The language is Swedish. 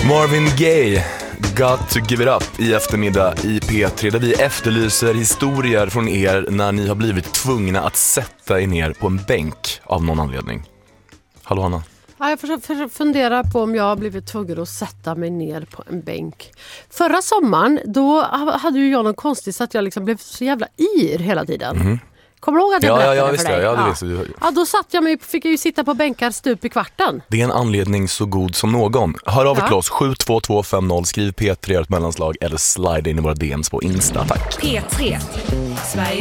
Marvin Gaye, Got to give it up i eftermiddag i P3 där vi efterlyser historier från er när ni har blivit tvungna att sätta er ner på en bänk av någon anledning. Hallå Hanna. Ja, jag funderar på om jag har blivit tvungen att sätta mig ner på en bänk. Förra sommaren, då hade ju jag någon konstigt så att jag liksom blev så jävla yr hela tiden. Mm. Kommer du ihåg att jag berättade för dig? Ja, då satt jag mig, fick jag ju sitta på bänkar stup i kvarten. Det är en anledning så god som någon. Hör av er till oss, 72250, skriv P3 ett mellanslag eller slide in i våra DMs på Insta, tack. P3, Sverige.